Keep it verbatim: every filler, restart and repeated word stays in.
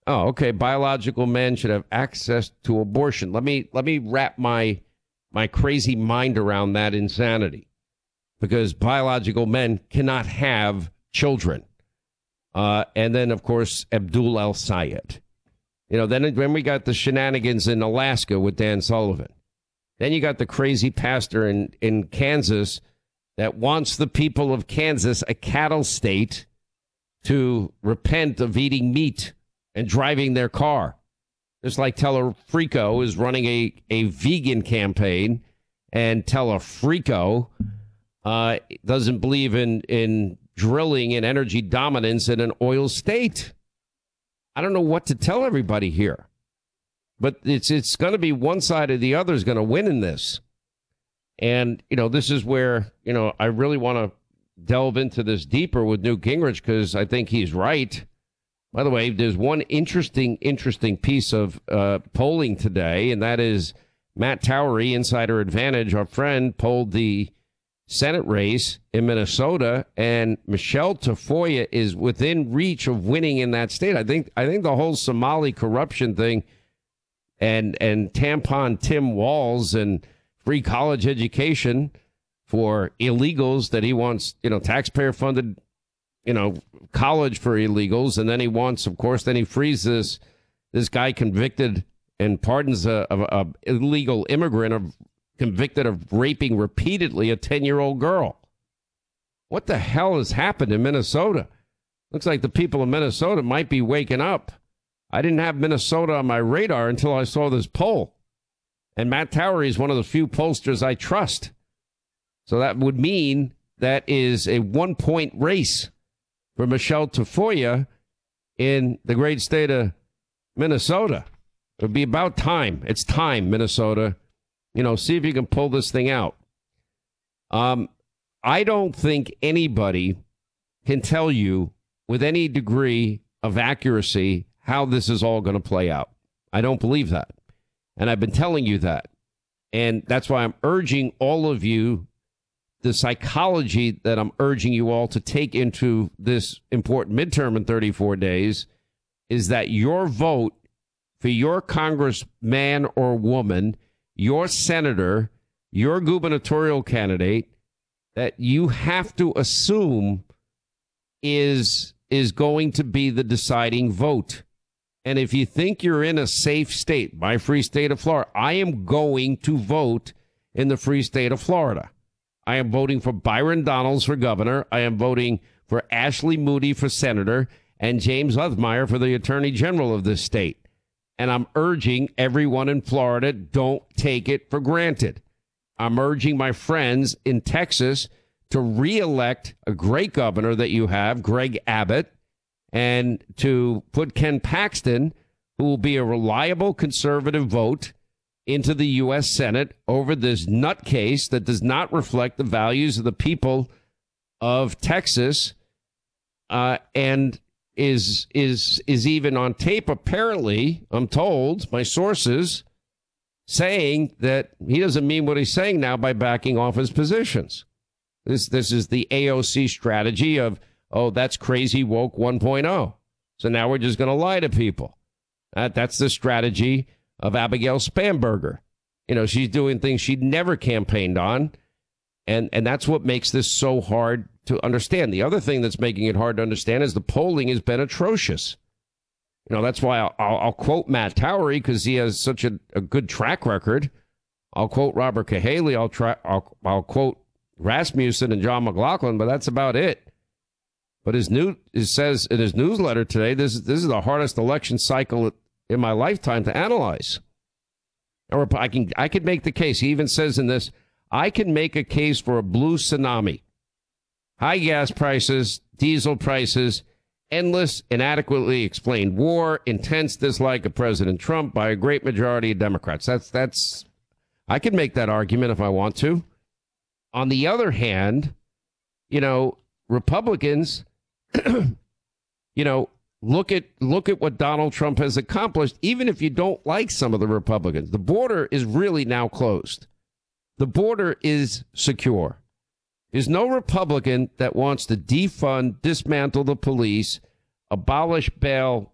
Oh, okay. Biological men should have access to abortion. Let me let me wrap my my crazy mind around that insanity, because biological men cannot have children. Uh, and then, of course, Abdul El Sayed. You know, then when we got the shenanigans in Alaska with Dan Sullivan. Then you got the crazy pastor in, in Kansas that wants the people of Kansas, a cattle state, to repent of eating meat and driving their car. Just like Telefrico is running a, a vegan campaign, and Telefrico uh, doesn't believe in, in drilling and energy dominance in an oil state. I don't know what to tell everybody here, but it's it's going to be one side or the other is going to win in this. And, you know, this is where, you know, I really want to delve into this deeper with Newt Gingrich, because I think he's right. By the way, there's one interesting, interesting piece of uh, polling today, and that is Matt Towery, Insider Advantage, our friend, polled the Senate race in Minnesota, and Michelle Tafoya is within reach of winning in that state. I think I think the whole Somali corruption thing and and tampon Tim Walz and free college education for illegals that he wants, you know, taxpayer funded, you know, college for illegals. And then he wants, of course, then he frees this, this guy convicted and pardons a, a, a illegal immigrant of convicted of raping repeatedly a ten-year-old girl. What the hell has happened in Minnesota? Looks like the people of Minnesota might be waking up. I didn't have Minnesota on my radar until I saw this poll. And Matt Towery is one of the few pollsters I trust. So that would mean that is a one-point race for Michelle Tafoya in the great state of Minnesota. It would be about time. It's time, Minnesota. You know, see if you can pull this thing out. Um, I don't think anybody can tell you with any degree of accuracy how this is all going to play out. I don't believe that. And I've been telling you that. And that's why I'm urging all of you, the psychology that I'm urging you all to take into this important midterm in thirty-four days is that your vote for your congressman or woman, your senator, your gubernatorial candidate, that you have to assume is is going to be the deciding vote. And if you think you're in a safe state, my free state of Florida, I am going to vote in the free state of Florida. I am voting for Byron Donalds for governor. I am voting for Ashley Moody for senator and James Othmeyer for the attorney general of this state. And I'm urging everyone in Florida, don't take it for granted. I'm urging my friends in Texas to reelect a great governor that you have, Greg Abbott, and to put Ken Paxton, who will be a reliable conservative vote, into the U S Senate over this nutcase that does not reflect the values of the people of Texas, uh, and is is is even on tape, apparently, I'm told, my sources, saying that he doesn't mean what he's saying now by backing off his positions. This this is the A O C strategy of, oh, that's crazy woke one point oh. So now we're just going to lie to people. Uh, that's the strategy of Abigail Spanberger. You know, she's doing things she'd never campaigned on. And, and that's what makes this so hard to understand. The other thing that's making it hard to understand is the polling has been atrocious. You know, that's why I'll, I'll, I'll quote Matt Towery, because he has such a, a good track record. I'll quote Robert Cahaly. I'll, try, I'll, I'll quote Rasmussen and John McLaughlin, but that's about it. But his new it says in his newsletter today, this is this is the hardest election cycle in my lifetime to analyze. Or I can I could make the case. He even says in this, I can make a case for a blue tsunami. High gas prices, diesel prices, endless, inadequately explained war, intense dislike of President Trump by a great majority of Democrats. That's that's I can make that argument if I want to. On the other hand, you know, Republicans, you know, look at look at what Donald Trump has accomplished, even if you don't like some of the Republicans. The border is really now closed. The border is secure. There's no Republican that wants to defund, dismantle the police, abolish bail